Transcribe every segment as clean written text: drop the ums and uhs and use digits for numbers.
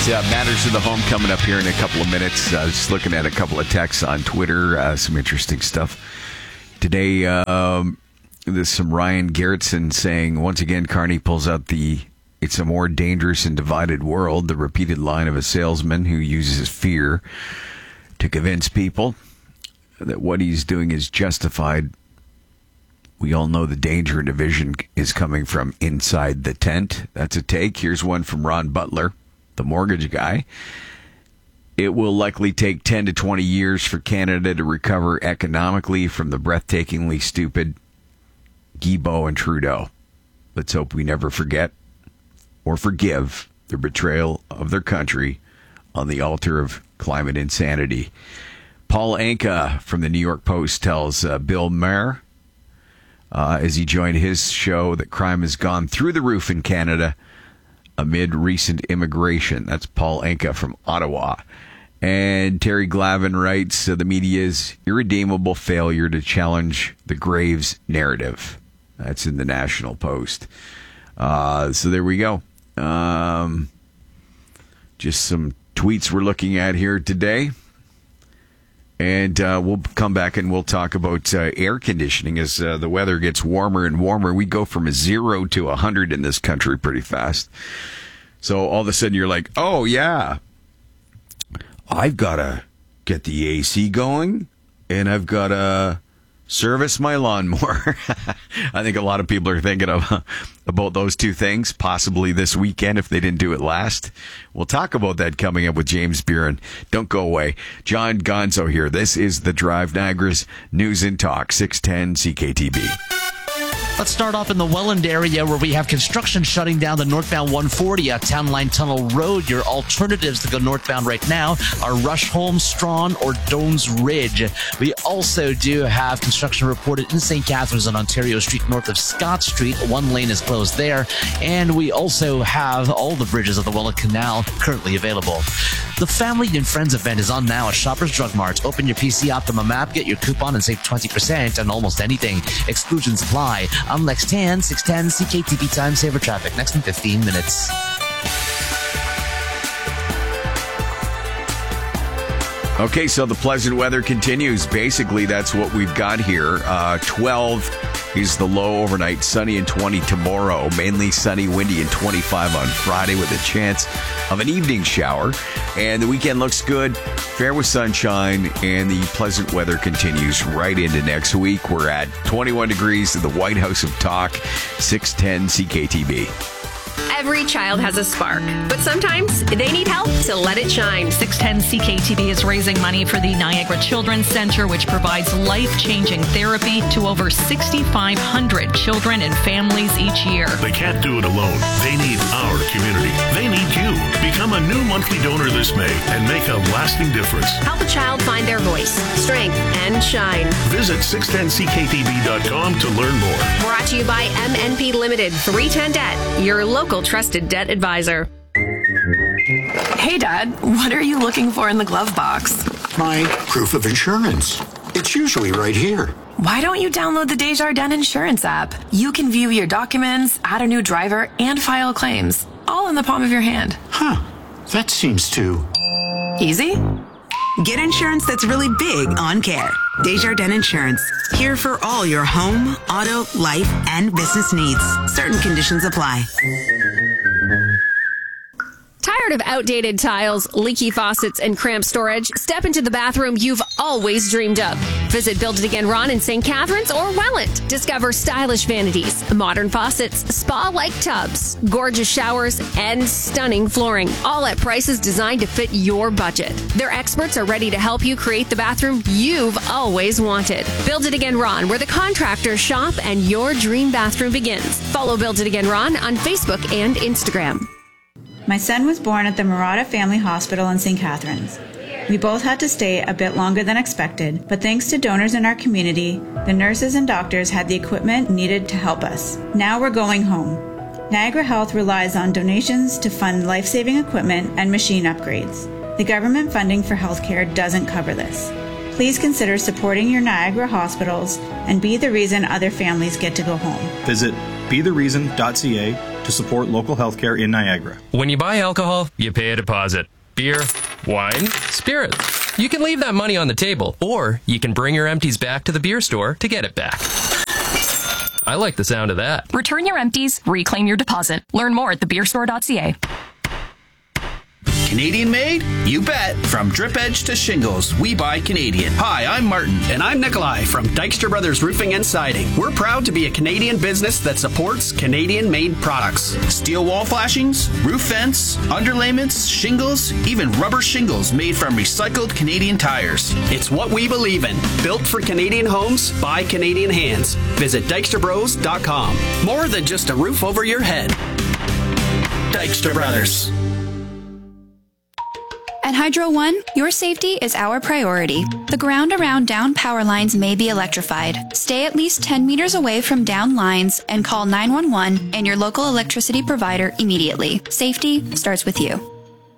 Matters of the Home coming up here in a couple of minutes. Just looking at a couple of texts on Twitter. Some interesting stuff. Today, there's some Ryan Gerritsen saying, once again, Carney pulls out the "it's a more dangerous and divided world," the repeated line of a salesman who uses fear to convince people that what he's doing is justified. We all know the danger and division is coming from inside the tent. That's a take. Here's one from Ron Butler, the mortgage guy. It will likely take 10 to 20 years for Canada to recover economically from the breathtakingly stupid Guilbeault and Trudeau. Let's hope we never forget or forgive their betrayal of their country on the altar of climate insanity. Paul Anka from the New York Post tells Bill Maher, as he joined his show, that crime has gone through the roof in Canada amid recent immigration. That's Paul Anka from Ottawa. And Terry Glavin writes, the media's irredeemable failure to challenge the Graves narrative. That's in the National Post. So there we go. Just some tweets we're looking at here today. And we'll come back and we'll talk about air conditioning as the weather gets warmer and warmer. We go from a 0 to 100 in this country pretty fast. So all of a sudden you're like, oh, yeah, I've got to get the AC going and I've got to service my lawnmower. I think a lot of people are thinking about those two things, possibly this weekend if they didn't do it last. We'll talk about that coming up with James Buren. Don't go away. John Gonzo here. This is The Drive, Niagara's News and Talk, 610 CKTB. Let's start off in the Welland area where we have construction shutting down the northbound 140 at Town Line Tunnel Road. Your alternatives to go northbound right now are Rush Holme, Strawn, or Dones Ridge. We also do have construction reported in St. Catharines on Ontario Street north of Scott Street. One lane is closed there. And we also have all the bridges of the Welland Canal currently available. The Family and Friends event is on now at Shoppers Drug Mart. Open your PC Optimum app, get your coupon, and save 20% on almost anything. Exclusions apply. I'm Lex Tan, 610 CKTB Time Saver Traffic. Next in 15 minutes. Okay, so the pleasant weather continues. Basically, that's what we've got here. 12 is the low overnight. Sunny and 20 tomorrow. Mainly sunny, windy, and 25 on Friday with a chance of an evening shower. And the weekend looks good. Fair with sunshine, and the pleasant weather continues right into next week. We're at 21 degrees at the White House of Talk, 610 CKTB. Every child has a spark, but sometimes they need help to let it shine. 610 CKTB is raising money for the Niagara Children's Center, which provides life-changing therapy to over 6,500 children and families each year. They can't do it alone. They need our community. They need you. Become a new monthly donor this May and make a lasting difference. Help a child find their voice, strength, and shine. Visit 610CKTB.com to learn more. Brought to you by MNP Limited, 310 Debt, your local trusted debt advisor. Hey, Dad, what are you looking for in the glove box? My proof of insurance. It's usually right here. Why don't you download the Desjardins Insurance app? You can view your documents, add a new driver, and file claims, all in the palm of your hand. Huh. That seems too easy? Get insurance that's really big on care. Desjardins Insurance. Here for all your home, auto, life, and business needs. Certain conditions apply. Tired of outdated tiles, leaky faucets, and cramped storage? Step into the bathroom you've always dreamed of. Visit Build It Again Ron in St. Catharines or Welland. Discover stylish vanities, modern faucets, spa-like tubs, gorgeous showers, and stunning flooring, all at prices designed to fit your budget. Their experts are ready to help you create the bathroom you've always wanted. Build It Again Ron, where the contractors shop and your dream bathroom begins. Follow Build It Again Ron on Facebook and Instagram. My son was born at the Murata Family Hospital in St. Catharines. We both had to stay a bit longer than expected, but thanks to donors in our community, the nurses and doctors had the equipment needed to help us. Now we're going home. Niagara Health relies on donations to fund life-saving equipment and machine upgrades. The government funding for healthcare doesn't cover this. Please consider supporting your Niagara hospitals and be the reason other families get to go home. Visit bethereason.ca to support local healthcare in Niagara. When you buy alcohol, you pay a deposit. Beer, wine, spirits. You can leave that money on the table, or you can bring your empties back to the beer store to get it back. I like the sound of that. Return your empties, reclaim your deposit. Learn more at thebeerstore.ca. Canadian made? You bet. From drip edge to shingles, we buy Canadian. Hi, I'm Martin. And I'm Nikolai from Dykstra Brothers Roofing and Siding. We're proud to be a Canadian business that supports Canadian-made products. Steel wall flashings, roof vents, underlayments, shingles, even rubber shingles made from recycled Canadian tires. It's what we believe in. Built for Canadian homes by Canadian hands. Visit DykstraBros.com. More than just a roof over your head. Dykstra Brothers. At Hydro One, your safety is our priority. The ground around down power lines may be electrified. Stay at least 10 meters away from down lines and call 911 and your local electricity provider immediately. Safety starts with you.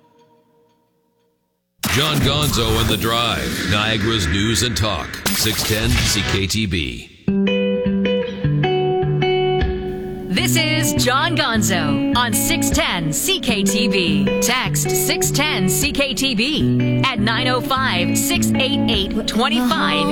John Gonzo and The Drive, Niagara's News and Talk, 610 CKTB. This is John Gonzo on 610 CKTB. Text 610 CKTB at 905-688-25